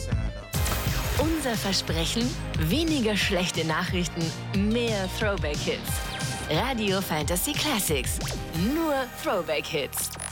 Unser Versprechen? Weniger schlechte Nachrichten, mehr Throwback-Hits. Radio Fantasy Classics. Nur Throwback-Hits.